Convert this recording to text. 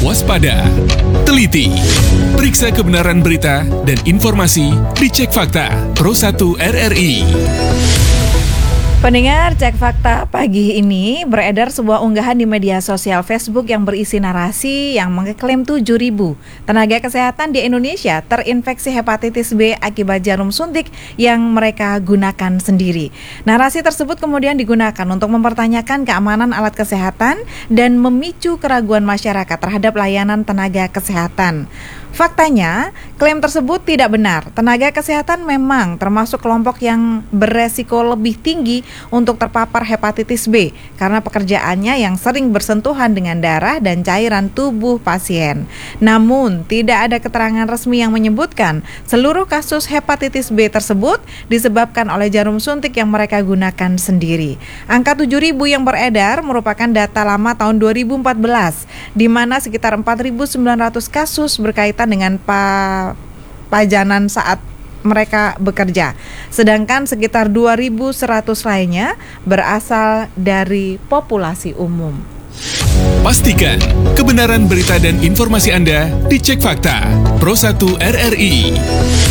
Waspada, teliti, periksa kebenaran berita dan informasi di Cek Fakta Pro 1 RRI. Pendengar Cek Fakta, pagi ini beredar sebuah unggahan di media sosial Facebook yang berisi narasi yang mengklaim 7.000 tenaga kesehatan di Indonesia terinfeksi hepatitis B akibat jarum suntik yang mereka gunakan sendiri. Narasi tersebut kemudian digunakan untuk mempertanyakan keamanan alat kesehatan dan memicu keraguan masyarakat terhadap layanan tenaga kesehatan. Faktanya, klaim tersebut tidak benar. Tenaga kesehatan memang termasuk kelompok yang beresiko lebih tinggi untuk terpapar hepatitis B karena pekerjaannya yang sering bersentuhan dengan darah dan cairan tubuh pasien. Namun, tidak ada keterangan resmi yang menyebutkan seluruh kasus hepatitis B tersebut disebabkan oleh jarum suntik yang mereka gunakan sendiri. Angka 7.000 yang beredar merupakan data lama tahun 2014, di mana sekitar 4.900 kasus berkaitan dengan pajanan saat mereka bekerja. Sedangkan sekitar 2.100 lainnya berasal dari populasi umum. Pastikan kebenaran berita dan informasi Anda di Cek Fakta Pro 1 RRI.